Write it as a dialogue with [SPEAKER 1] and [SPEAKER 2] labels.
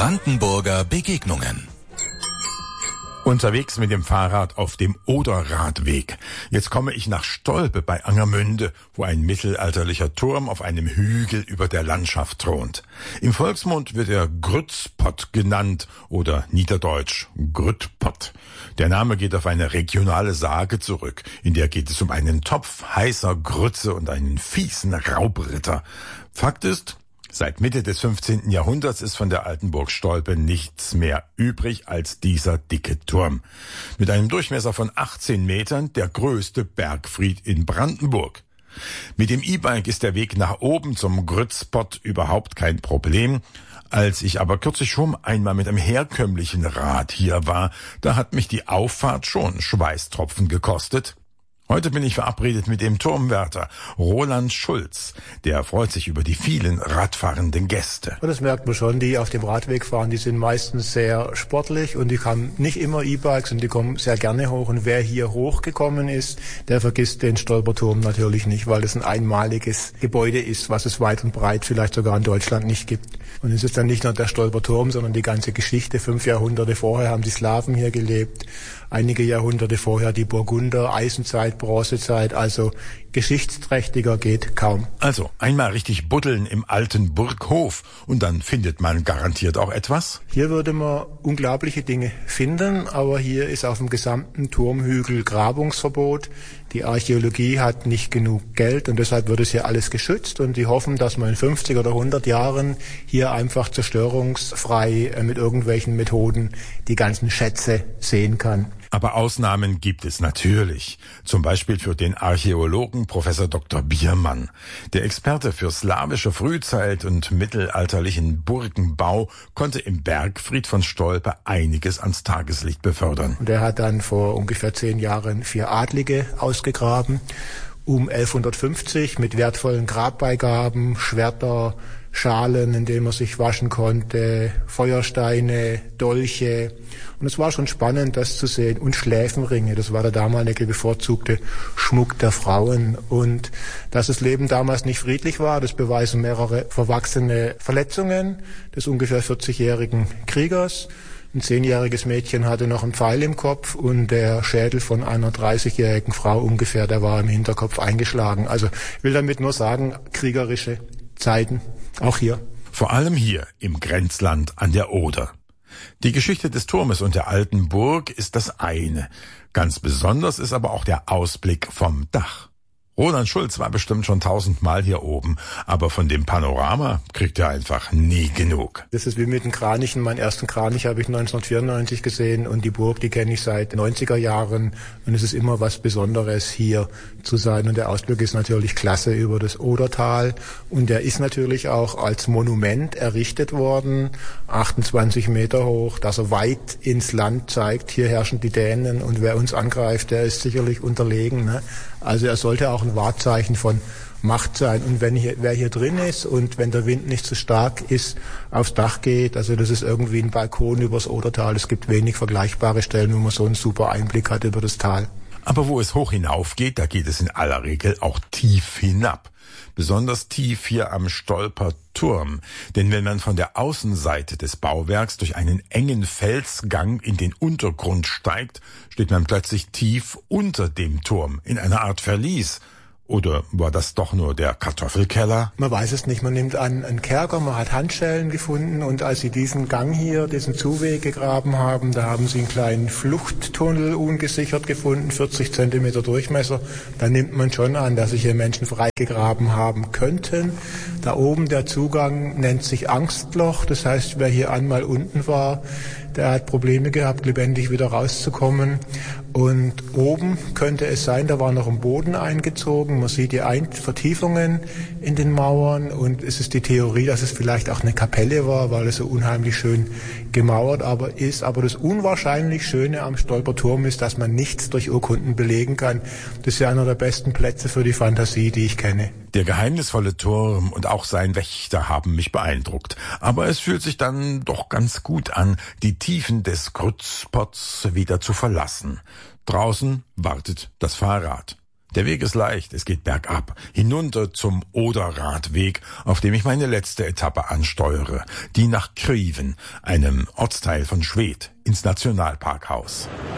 [SPEAKER 1] Brandenburger Begegnungen.
[SPEAKER 2] Unterwegs mit dem Fahrrad auf dem Oderradweg. Jetzt komme ich nach Stolpe bei Angermünde, wo ein mittelalterlicher Turm auf einem Hügel über der Landschaft thront. Im Volksmund wird er Grützpott genannt oder niederdeutsch Grütpott. Der Name geht auf eine regionale Sage zurück. In der geht es um einen Topf heißer Grütze und einen fiesen Raubritter. Fakt ist, seit Mitte des 15. Jahrhunderts ist von der alten Burg Stolpe nichts mehr übrig als dieser dicke Turm. Mit einem Durchmesser von 18 Metern der größte Bergfried in Brandenburg. Mit dem E-Bike ist der Weg nach oben zum Grützpott überhaupt kein Problem. Als ich aber kürzlich schon einmal mit einem herkömmlichen Rad hier war, da hat mich die Auffahrt schon Schweißtropfen gekostet. Heute bin ich verabredet mit dem Turmwärter Roland Schulz. Der freut sich über die vielen radfahrenden Gäste.
[SPEAKER 3] Und das merkt man schon, die auf dem Radweg fahren, die sind meistens sehr sportlich und die haben nicht immer E-Bikes und die kommen sehr gerne hoch. Und wer hier hochgekommen ist, der vergisst den Stolperturm natürlich nicht, weil es ein einmaliges Gebäude ist, was es weit und breit vielleicht sogar in Deutschland nicht gibt. Und es ist dann nicht nur der Stolperturm, sondern die ganze Geschichte. 5 Jahrhunderte vorher haben die Slawen hier gelebt. Einige Jahrhunderte vorher die Burgunder, Eisenzeit, Bronzezeit, also geschichtsträchtiger geht kaum.
[SPEAKER 2] Also einmal richtig buddeln im alten Burghof und dann findet man garantiert auch etwas?
[SPEAKER 3] Hier würde man unglaubliche Dinge finden, aber hier ist auf dem gesamten Turmhügel Grabungsverbot. Die Archäologie hat nicht genug Geld und deshalb wird es hier alles geschützt und die hoffen, dass man in 50 oder 100 Jahren hier einfach zerstörungsfrei mit irgendwelchen Methoden die ganzen Schätze sehen kann.
[SPEAKER 2] Aber Ausnahmen gibt es natürlich. Zum Beispiel für den Archäologen Professor Dr. Biermann. Der Experte für slawische Frühzeit und mittelalterlichen Burgenbau konnte im Bergfried von Stolpe einiges ans Tageslicht befördern.
[SPEAKER 3] Und er hat dann vor ungefähr 10 Jahren 4 Adlige ausgegraben. Um 1150 mit wertvollen Grabbeigaben, Schwerter, Schalen, in denen man sich waschen konnte, Feuersteine, Dolche. Und es war schon spannend, das zu sehen. Und Schläfenringe, das war der damalige bevorzugte Schmuck der Frauen. Und dass das Leben damals nicht friedlich war, das beweisen mehrere verwachsene Verletzungen des ungefähr 40-jährigen Kriegers. Ein 10-jähriges Mädchen hatte noch einen Pfeil im Kopf und der Schädel von einer 30-jährigen Frau ungefähr, der war im Hinterkopf eingeschlagen. Also ich will damit nur sagen, kriegerische Zeiten, auch hier.
[SPEAKER 2] Vor allem hier im Grenzland an der Oder. Die Geschichte des Turmes und der alten Burg ist das eine. Ganz besonders ist aber auch der Ausblick vom Dach. Roland Schulz war bestimmt schon 1000-mal hier oben, aber von dem Panorama kriegt er einfach nie genug.
[SPEAKER 3] Das ist wie mit den Kranichen. Meinen ersten Kranich habe ich 1994 gesehen und die Burg, die kenne ich seit 90er Jahren und es ist immer was Besonderes, hier zu sein. Und der Ausblick ist natürlich klasse über das Odertal und der ist natürlich auch als Monument errichtet worden, 28 Meter hoch, dass er weit ins Land zeigt. Hier herrschen die Dänen und wer uns angreift, der ist sicherlich unterlegen, ne? Also er sollte auch ein Wahrzeichen von Macht sein. Und wer hier drin ist und wenn der Wind nicht so stark ist, aufs Dach geht, also das ist irgendwie ein Balkon übers Odertal. Es gibt wenig vergleichbare Stellen, wo man so einen super Einblick hat über das Tal.
[SPEAKER 2] Aber wo es hoch hinauf geht, da geht es in aller Regel auch tief hinab. Besonders tief hier am Stolper Turm. Denn wenn man von der Außenseite des Bauwerks durch einen engen Felsgang in den Untergrund steigt, steht man plötzlich tief unter dem Turm, in einer Art Verlies. Oder war das doch nur der Kartoffelkeller?
[SPEAKER 3] Man weiß es nicht. Man nimmt an einen Kerker, man hat Handschellen gefunden und als sie diesen Gang hier, diesen Zuweg gegraben haben, da haben sie einen kleinen Fluchttunnel ungesichert gefunden, 40 Zentimeter Durchmesser. Da nimmt man schon an, dass sich hier Menschen freigegraben haben könnten. Da oben der Zugang nennt sich Angstloch. Das heißt, wer hier einmal unten war, der hat Probleme gehabt, lebendig wieder rauszukommen. Und oben könnte es sein, da war noch ein Boden eingezogen. Man sieht die Vertiefungen in den Mauern und es ist die Theorie, dass es vielleicht auch eine Kapelle war, weil es so unheimlich schön gemauert ist. Aber das unwahrscheinlich Schöne am Stolperturm ist, dass man nichts durch Urkunden belegen kann. Das ist ja einer der besten Plätze für die Fantasie, die ich kenne.
[SPEAKER 2] Der geheimnisvolle Turm und auch sein Wächter haben mich beeindruckt. Aber es fühlt sich dann doch ganz gut an, die Tiefen des Grützpotts wieder zu verlassen. Draußen wartet das Fahrrad. Der Weg ist leicht, es geht bergab, hinunter zum Oderradweg, auf dem ich meine letzte Etappe ansteuere, die nach Kriven, einem Ortsteil von Schwedt, ins Nationalparkhaus.